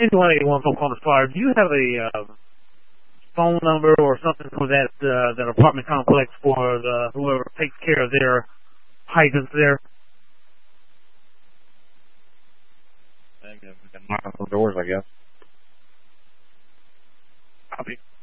181 Folk on the Fire. Do you have a phone number or something for that apartment complex for whoever takes care of their hydrants there? We can knock on some doors, I guess. Copy.